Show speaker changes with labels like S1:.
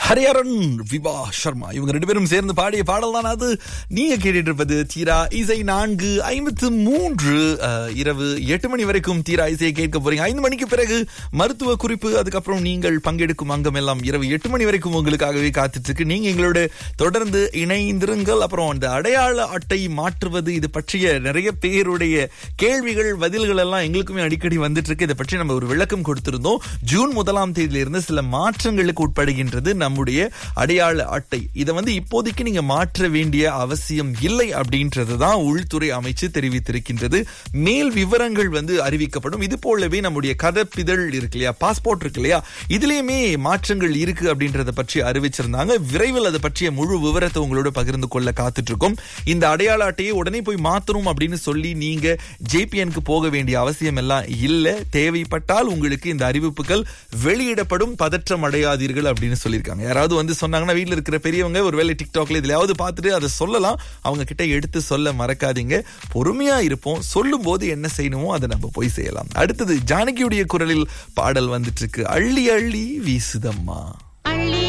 S1: ஹரிஹரன், விபா சர்மா இவங்க ரெண்டு பேரும் சேர்ந்து பாடிய பாடல் தான் அது. நீங்க கேட்டுட்டு இருப்பது தீரா இசை 4:53. இரவு 8 மணி வரைக்கும் தீரா இசையை கேட்க போறீங்க. 5 மணிக்கு பிறகு மருத்துவ குறிப்பு, அதுக்கப்புறம் நீங்கள் பங்கெடுக்கும் அங்கம் எல்லாம் இரவு 8 மணி வரைக்கும் உங்களுக்காகவே காத்துட்டு இருக்கு. நீங்க எங்களோட தொடர்ந்து இணைந்திருங்கள். அப்புறம் அந்த அடையாள அட்டை மாற்றுவது, இது பற்றிய நிறைய பேருடைய கேள்விகள் பதில்கள் எல்லாம் எங்களுக்குமே அடிக்கடி வந்துட்டு இருக்கு. இதை பற்றி நம்ம ஒரு விளக்கம் கொடுத்திருந்தோம். ஜூன் 1ஆம் தேதியிலிருந்து சில மாற்றங்களுக்கு உட்படுகின்றது நம்முடைய அடையாள அட்டை. இதை இப்போதைக்கு நீங்க மாற்ற வேண்டிய அவசியம் இல்லை அப்படின்றதுதான் உள்துறை அமைச்சு தெரிவித்திருக்கின்றது. மேல் விவரங்கள் அறிவிக்கப்படும். இது போலவே நம்முடைய கதப்பிதழ் இருக்கு இல்லையா, பாஸ்போர்ட் இருக்கு இல்லையா, இதுலயுமே மாற்றங்கள் இருக்கு அப்படின்றத பற்றி அறிவிச்சிருந்தாங்க. விரைவில் அதை பற்றிய முழு விவரத்தை உங்களோட பகிர்ந்து கொள்ள காத்துட்டு இருக்கோம். இந்த அடையாள அட்டையை உடனே போய் மாத்தணும் அப்படின்னு சொல்லி நீங்க ஜேபிஎனுக்கு போக வேண்டிய அவசியம் எல்லாம் இல்ல. தேவைப்பட்டால் உங்களுக்கு இந்த அறிவிப்புகள் வெளியிடப்படும், பதற்றம் அடையாதீர்கள் அப்படின்னு சொல்லியிருக்காங்க. யாராவது சொன்னாங்கன்னா வீட்டில் இருக்கிற பெரியவங்க ஒருவேளை டிக்டாக்ல இதுலயாவது பார்த்துட்டு அதை சொல்லலாம். அவங்க கிட்ட எடுத்து சொல்ல மறக்காதீங்க. பொறுமையா இருப்போம். சொல்லும் போது என்ன செய்யணுமோ அதை நம்ம போய் செய்யலாம். அடுத்தது ஜானகியுடைய குரலில் பாடல் வந்துட்டு இருக்கு. அள்ளி அள்ளி வீசுதம்மா.